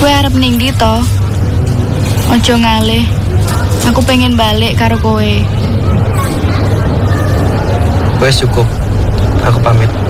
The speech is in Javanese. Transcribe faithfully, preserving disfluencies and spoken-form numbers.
Kowe arep ning ndi to? Ojo ngalih. Aku pengen balik karo kowe. Wes cukup. Aku pamit.